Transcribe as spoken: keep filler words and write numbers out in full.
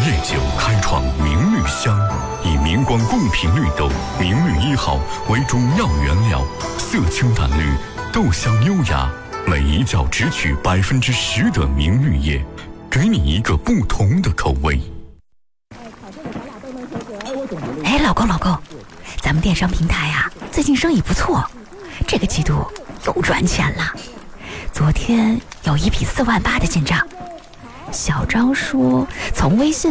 夜酒开创明绿香，以明光贡品绿豆明绿一号为主要原料，色清淡绿，豆香优雅，每一角只取百分之十的明绿叶，给你一个不同的口味。 哎，老公老公，咱们电商平台啊，最近生意不错，这个季度又赚钱了。昨天有一笔四万八的进账。小张说从微信